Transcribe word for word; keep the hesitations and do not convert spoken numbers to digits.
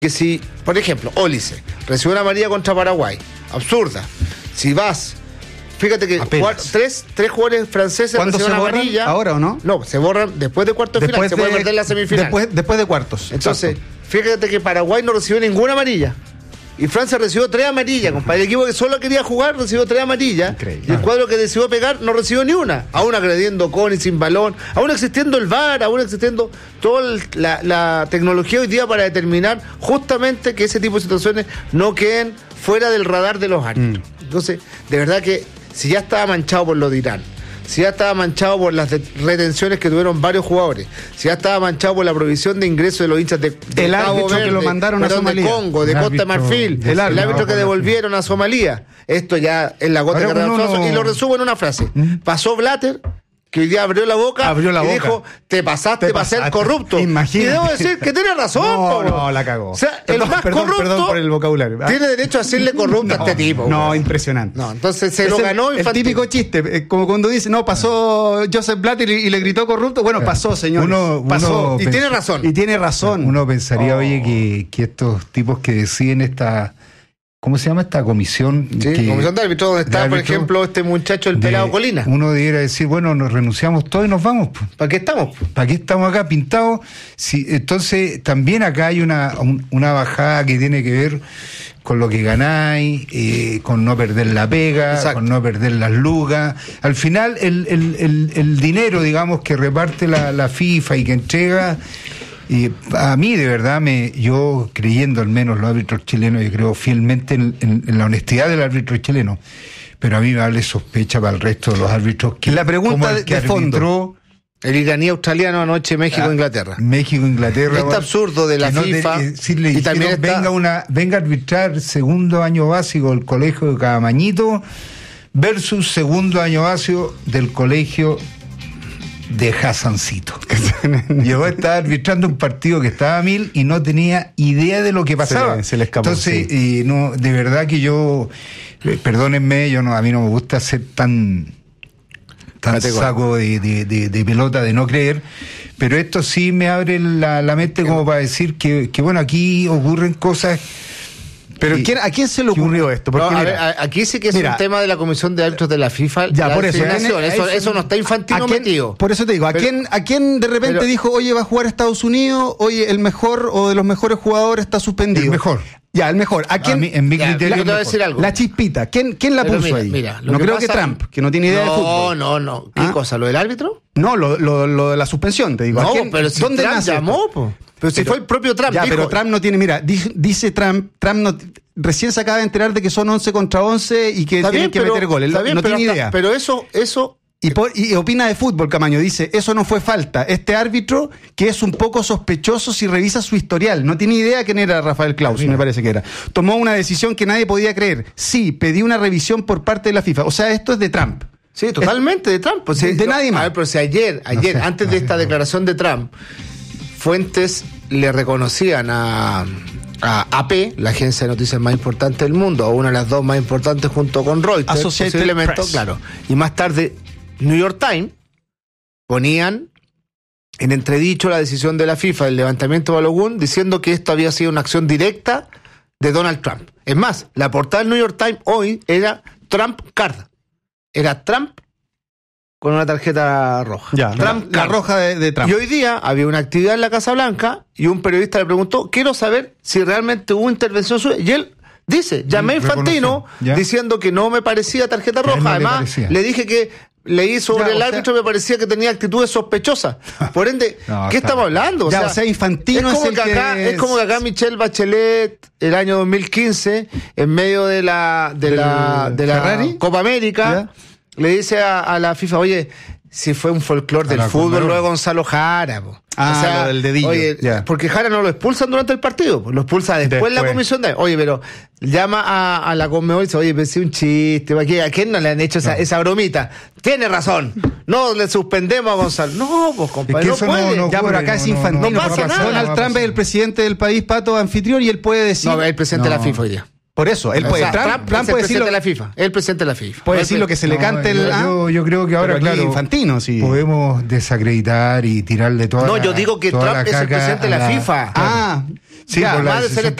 que si, por ejemplo, Ólice recibe una amarilla contra Paraguay, absurda. Si vas, fíjate que jugar, tres, tres jugadores franceses reciben una amarilla. ¿Ahora o no? No, se borran después de cuartos de final, se puede perder la semifinal. Después, después de cuartos. Entonces, exacto. Fíjate que Paraguay no recibió ninguna amarilla. Y Francia recibió tres amarillas, compadre. El equipo que solo quería jugar recibió tres amarillas. Increíble. Y el cuadro que decidió pegar no recibió ni una. Aún agrediendo con y sin balón, aún existiendo el V A R, aún existiendo toda la, la tecnología hoy día para determinar justamente que ese tipo de situaciones no queden fuera del radar de los árbitros. Mm. Entonces, de verdad que si ya estaba manchado por lo de Irán, si ya estaba manchado por las retenciones que tuvieron varios jugadores, si ya estaba manchado por la provisión de ingresos de los hinchas de, de el Cabo árbitro Verde, que lo mandaron perdón, a Somalia, de Congo, de el Costa de árbitro, Marfil, el el árbitro, árbitro que devolvieron a Somalia, esto ya es la gota que derramó el vaso, y lo resumo en una frase. ¿Mm? Pasó Blatter, que hoy día abrió la boca abrió la y boca. dijo, te pasaste te para pasaste. ser corrupto. Imagínate. Y debo decir que tiene razón. No, no, la cagó. O sea, perdón, el más perdón, corrupto perdón por el vocabulario. tiene derecho a decirle corrupto no, a este tipo. No, bro. impresionante. No, entonces se es lo el, ganó el típico chiste, eh, como cuando dice, no, pasó Joseph Blatter y, y le gritó corrupto. Bueno, pasó, señor. Uno, pasó. uno y pens- tiene razón. Y tiene razón. Uno pensaría, oh. oye, que, que estos tipos que deciden esta... ¿Cómo se llama esta comisión? Sí, que, comisión de árbitro, donde está, por árbitro, ejemplo, este muchacho, el de, pelado Colina. Uno debiera decir, bueno, nos renunciamos todos y nos vamos. Pues. ¿Para qué estamos? ¿Para qué estamos acá pintados? Si, entonces, también acá hay una, un, una bajada que tiene que ver con lo que ganáis, eh, con no perder la pega, Exacto. con no perder las lugas. Al final, el, el, el, el dinero, digamos, que reparte la, la FIFA y que entrega... Y a mí, de verdad, me yo creyendo al menos los árbitros chilenos, yo creo fielmente en, en, en la honestidad del árbitro chileno, pero a mí me vale sospecha para el resto de los árbitros que la pregunta de, que de fondo. El iraní australiano anoche, México-Inglaterra. México-Inglaterra. Este absurdo de la no FIFA. Te, si le y dijeron, también está... venga, una, venga a arbitrar segundo año básico del colegio de Cabamañito versus segundo año básico del colegio de Hassancito. Llegó a estar arbitrando un partido que estaba a mil y no tenía idea de lo que pasaba. Se le, se le escapó. Entonces, sí. eh, no, de verdad que yo, eh, perdónenme, yo no, a mí no me gusta ser tan, tan saco de, de, de, de pelota, de no creer, pero esto sí me abre la, la mente como para decir que, que bueno, aquí ocurren cosas. Pero ¿quién, ¿a quién se le ocurrió esto? Porque, no, a mira, ver, aquí sí que es mira, un tema de la Comisión de Árbitros de la FIFA. Ya, la por eso. Eso, eso, eso no está Infantino quién, metido. Por eso te digo, ¿a, pero, quién, ¿a quién de repente pero, dijo, oye, va a jugar Estados Unidos, oye, el mejor o de los mejores jugadores está suspendido? El mejor. Ya, el mejor. ¿A quién? A mí, en mi ya, criterio, yo te voy a decir algo. La chispita. ¿Quién, quién la pero puso mira, ahí? Mira, no que creo que Trump, que no tiene idea no, de fútbol. No, no, no. ¿Qué ¿Ah? cosa? ¿Lo del árbitro? No, lo, lo, lo de la suspensión, te digo. No, ¿A quién, pero si ¿dónde Trump nace llamó, esto? po. Pero si pero, fue el propio Trump. Ya, dijo, pero Trump no tiene, mira, dice, dice Trump, Trump no, recién se acaba de enterar de que son once contra once y que tienen bien, que pero, meter goles. Bien, no pero tiene hasta, idea. Pero eso, eso... Y, por, y opina de fútbol, Camaño, dice, eso no fue falta. Este árbitro, que es un poco sospechoso si revisa su historial, no tiene idea quién era Rafael Claus, me parece que era. Tomó una decisión que nadie podía creer. Sí, pedí una revisión por parte de la FIFA. O sea, esto es de Trump. Sí, totalmente es, de Trump. Pues, de, de no, nadie más. A ver, pero si ayer, ayer, no sé, antes de esta declaración de Trump, fuentes le reconocían a... a A P, la agencia de noticias más importante del mundo, a una de las dos más importantes junto con Reuters, Associated posiblemente, Press. claro. Y más tarde, New York Times ponían en entredicho la decisión de la FIFA del levantamiento de Balogun, diciendo que esto había sido una acción directa de Donald Trump. Es más, la portada del New York Times hoy era Trump Card. Era Trump con una tarjeta roja. Ya, Trump la, la Card. roja de, de Trump. Y hoy día había una actividad en la Casa Blanca y un periodista le preguntó, quiero saber si realmente hubo intervención suya. Y él dice, llamé a Infantino diciendo que no me parecía tarjeta roja. No Además, le, le dije que leí sobre ya, el árbitro y me parecía que tenía actitudes sospechosas. Por ende, no, ¿qué estamos hablando? O, ya, sea, o sea, Infantino es como, es, que el acá, que es como que acá Michelle Bachelet, el año dos mil quince, en medio de la, de la, de la Copa América, ¿ya? Le dice a, a la FIFA, oye, si fue un folclore del fútbol, luego Gonzalo Jara. Po. Ah, o sea, lo del dedillo. Oye, yeah. Porque Jara no lo expulsan durante el partido, pues lo expulsa después, después. la comisión de... Oye, pero llama a, a la Conmebol y dice, oye, pensé un chiste, ¿a quién, ¿a quién no le han hecho esa, no. esa bromita? Tiene razón, no le suspendemos a Gonzalo. No, pues compadre, no puede. No, no, ya por acá no, es Infantino. No, no pasa nada. Donald Trump es el presidente del país, Pato, anfitrión, y él puede decir... No, es el presidente de la FIFA hoy día. Por eso, él puede. O sea, Trump, Trump, Trump es el puede presidente decir de la FIFA. El presidente de la FIFA. Puede decir lo que se le no, cante yo, el. Yo, yo creo que ahora, claro, Infantino, sí. Podemos desacreditar y tirarle toda No, la, yo digo que Trump es el presidente de la, la FIFA. Ah. Sí, Ya, por la más de ser decisión